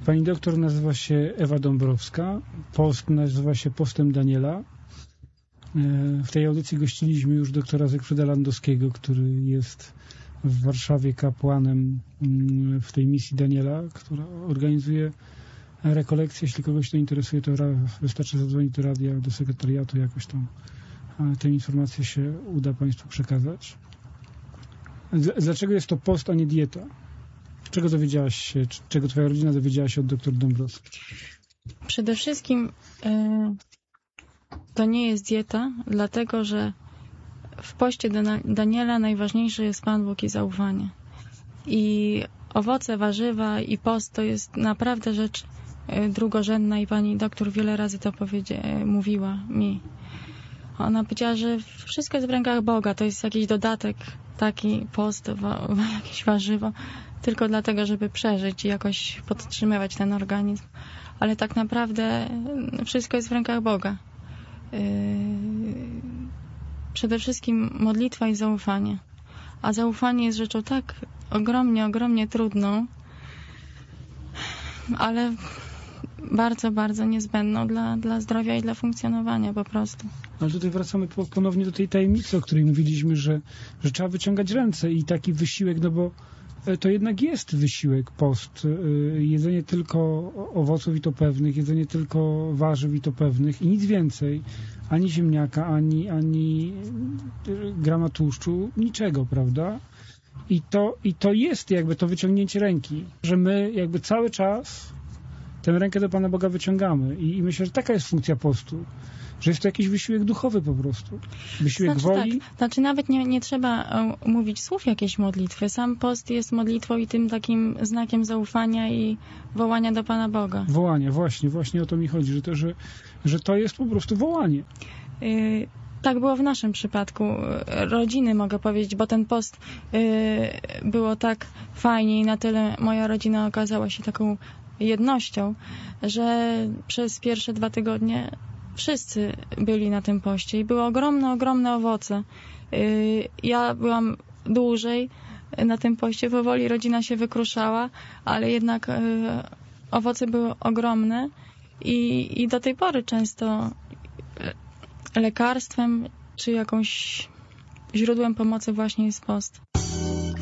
Pani doktor nazywa się Ewa Dąbrowska. Post nazywa się Postem Daniela. W tej audycji gościliśmy już doktora Zygfryda Landowskiego, który jest w Warszawie kapłanem w tej misji Daniela, która organizuje rekolekcje. Jeśli kogoś to interesuje, to wystarczy zadzwonić do radia, do sekretariatu, jakoś tam te informacje się uda Państwu przekazać. Dlaczego jest to post, a nie dieta? Czego dowiedziałaś się, czego Twoja rodzina dowiedziała się od dr Dąbrowskiej? Przede wszystkim to nie jest dieta, dlatego że w poście Daniela najważniejszy jest Pan Bóg i zaufanie. I owoce, warzywa i post to jest naprawdę rzecz drugorzędna i pani doktor wiele razy to mówiła mi. Ona powiedziała, że wszystko jest w rękach Boga, to jest jakiś dodatek, taki post, jakieś warzywo, tylko dlatego, żeby przeżyć i jakoś podtrzymywać ten organizm. Ale tak naprawdę wszystko jest w rękach Boga. Przede wszystkim modlitwa i zaufanie. A zaufanie jest rzeczą tak ogromnie trudną, ale bardzo, bardzo niezbędną dla zdrowia i dla funkcjonowania po prostu. Ale tutaj wracamy ponownie do tej tajemnicy, o której mówiliśmy, że trzeba wyciągać ręce i taki wysiłek, no bo to jednak jest wysiłek, post. Jedzenie tylko owoców i to pewnych, jedzenie tylko warzyw i to pewnych i nic więcej. Ani ziemniaka, ani grama tłuszczu, niczego, prawda? I to jest jakby to wyciągnięcie ręki, że my jakby cały czas tę rękę do Pana Boga wyciągamy. I myślę, że taka jest funkcja postu. Że jest to jakiś wysiłek duchowy po prostu. Wysiłek woli. Tak. Znaczy nawet nie trzeba mówić słów jakiejś modlitwy. Sam post jest modlitwą i tym takim znakiem zaufania i wołania do Pana Boga. Wołanie, właśnie o to mi chodzi, że to jest po prostu wołanie. Tak było w naszym przypadku. Rodziny mogę powiedzieć, bo ten post było tak fajnie i na tyle moja rodzina okazała się taką jednością, że przez pierwsze 2 tygodnie wszyscy byli na tym poście i były ogromne owoce. Ja byłam dłużej na tym poście, powoli rodzina się wykruszała, ale jednak owoce były ogromne i do tej pory często lekarstwem czy jakąś źródłem pomocy właśnie jest post.